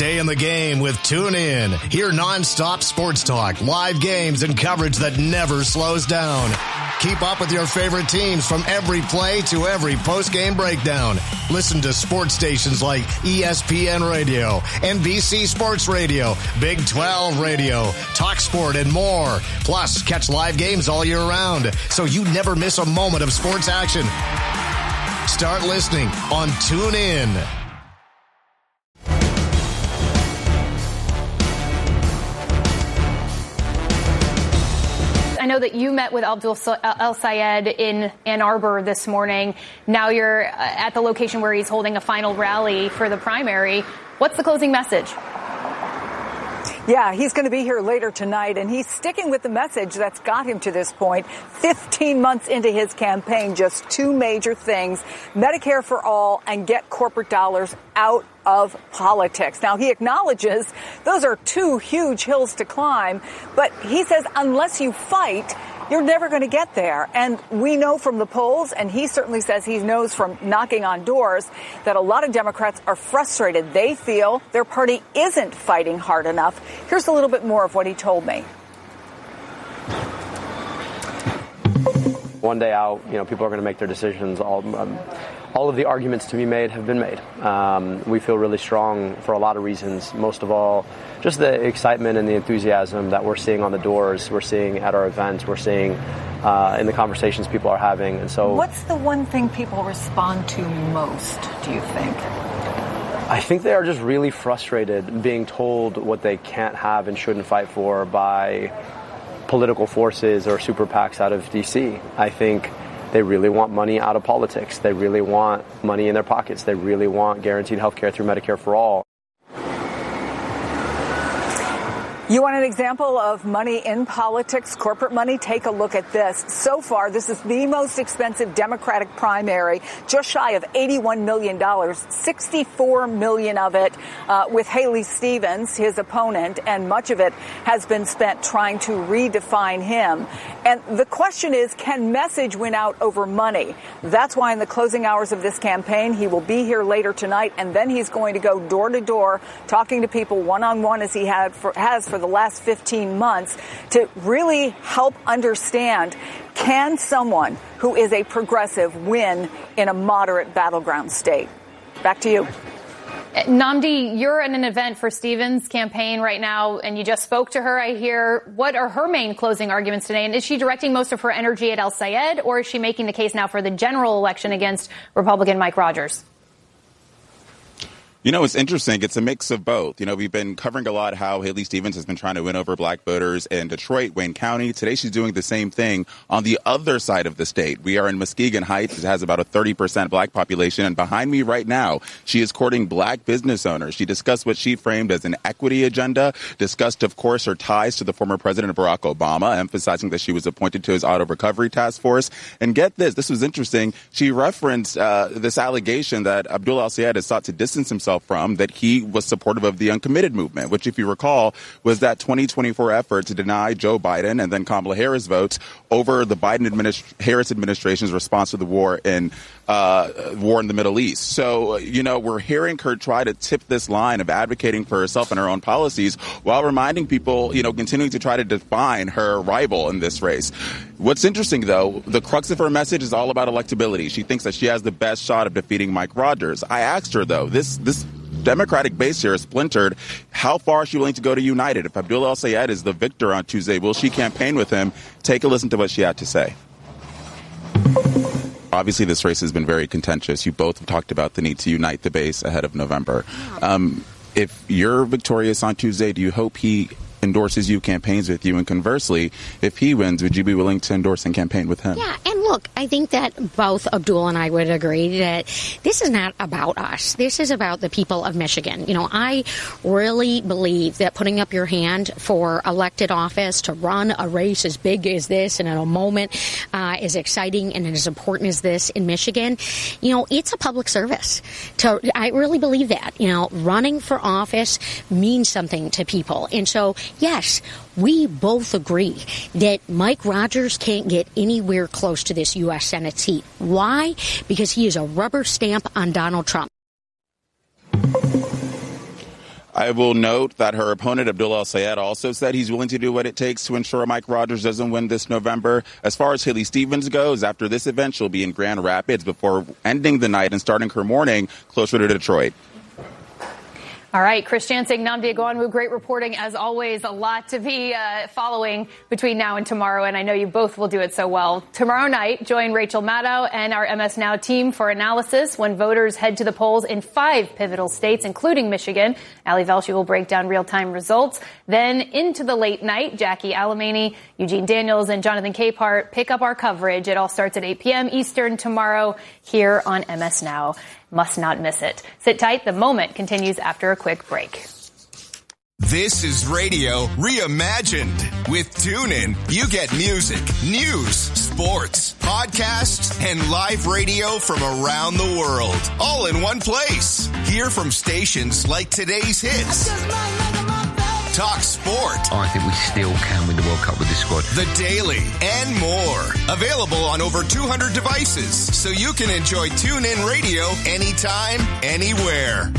Stay in the game with TuneIn. Hear nonstop sports talk, live games, and coverage that never slows down. Keep up with your favorite teams from every play to every post-game breakdown. Listen to sports stations like ESPN Radio, NBC Sports Radio, Big 12 Radio, TalkSport, and more. Plus, catch live games all year round, so you never miss a moment of sports action. Start listening on TuneIn. I know that you met with Abdul El-Sayed in Ann Arbor this morning. Now you're at the location where he's holding a final rally for the primary. What's the closing message? Yeah, he's going to be here later tonight, and he's sticking with the message that's got him to this point. 15 months into his campaign, just two major things: Medicare for all and get corporate dollars out of politics. Now, he acknowledges those are two huge hills to climb, but he says unless you fight, you're never going to get there. And we know from the polls, and he certainly says he knows from knocking on doors, that a lot of Democrats are frustrated. They feel their party isn't fighting hard enough. Here's a little bit more of what he told me. One day out, people are going to make their decisions. All of the arguments to be made have been made. We feel really strong for a lot of reasons. Most of all, just the excitement and the enthusiasm that we're seeing on the doors, we're seeing at our events, we're seeing in the conversations people are having. And so, what's the one thing people respond to most, do you think? I think they are just really frustrated being told what they can't have and shouldn't fight for by political forces or super PACs out of D.C. I think they really want money out of politics. They really want money in their pockets. They really want guaranteed health care through Medicare for all. You want an example of money in politics, corporate money? Take a look at this. So far, this is the most expensive Democratic primary, just shy of $81 million, $64 million of it with Haley Stevens, his opponent, and much of it has been spent trying to redefine him. And the question is, can message win out over money? That's why in the closing hours of this campaign, he will be here later tonight, and then he's going to go door to door, talking to people one-on-one as he has for the last 15 months to really help understand, can someone who is a progressive win in a moderate battleground state? Back to you. Nnamdi, you're at an event for Stevens' campaign right now, and you just spoke to her, I hear. What are her main closing arguments today? And is she directing most of her energy at El-Sayed, or is she making the case now for the general election against Republican Mike Rogers? It's interesting. It's a mix of both. We've been covering a lot how Haley Stevens has been trying to win over black voters in Detroit, Wayne County. Today, she's doing the same thing on the other side of the state. We are in Muskegon Heights. It has about a 30% black population. And behind me right now, she is courting black business owners. She discussed what she framed as an equity agenda, discussed, of course, her ties to the former President Barack Obama, emphasizing that she was appointed to his auto recovery task force. And get this was interesting. She referenced this allegation that Abdul El-Sayed has sought to distance himself from, that he was supportive of the uncommitted movement, which, if you recall, was that 2024 effort to deny Joe Biden and then Kamala Harris votes over the Harris administration's response to the war in the Middle East. So, we're hearing her try to tip this line of advocating for herself and her own policies while reminding people, continuing to try to define her rival in this race. What's interesting, though, the crux of her message is all about electability. She thinks that she has the best shot of defeating Mike Rogers. I asked her, though, this Democratic base here is splintered. How far is she willing to go to unite it? If Abdul El-Sayed is the victor on Tuesday, will she campaign with him? Take a listen to what she had to say. Obviously, this race has been very contentious. You both have talked about the need to unite the base ahead of November. If you're victorious on Tuesday, do you hope he endorses you, campaigns with you? And conversely, if he wins, would you be willing to endorse and campaign with him? Yeah, and look, I think that both Abdul and I would agree that this is not about us. This is about the people of Michigan. I really believe that putting up your hand for elected office, to run a race as big as this and in a moment as exciting and as important as this in Michigan, it's a public service. I really believe that. Running for office means something to people. And so, yes, we both agree that Mike Rogers can't get anywhere close to this U.S. Senate seat. Why? Because he is a rubber stamp on Donald Trump. I will note that her opponent, Abdul El-Sayed, also said he's willing to do what it takes to ensure Mike Rogers doesn't win this November. As far as Haley Stevens goes, after this event, she'll be in Grand Rapids before ending the night and starting her morning closer to Detroit. All right, Chris Jansing, Nnamdi Egwuonwu, great reporting as always. A lot to be following between now and tomorrow, and I know you both will do it so well. Tomorrow night, join Rachel Maddow and our MS Now team for analysis when voters head to the polls in 5 pivotal states, including Michigan. Ali Velshi will break down real-time results. Then into the late night, Jackie Alemany, Eugene Daniels, and Jonathan Capehart pick up our coverage. It all starts at 8 p.m. Eastern tomorrow here on MS Now. Must not miss it. Sit tight. The Moment continues after a quick break. This is radio reimagined. With TuneIn, you get music, news, sports, podcasts, and live radio from around the world, all in one place. Hear from stations like today's hits. Talk sport. I think we still can win the World Cup with this squad. The Daily and more. Available on over 200 devices, so you can enjoy TuneIn Radio anytime, anywhere.